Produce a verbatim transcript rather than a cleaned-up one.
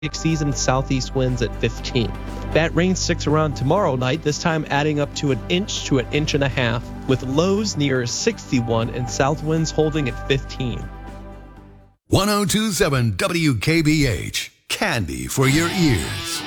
sixties and southeast winds at fifteen. That rain sticks around tomorrow night, this time adding up to an inch to an inch and a half, with lows near sixty-one and south winds holding at fifteen. one oh two point seven W K B H, candy for your ears.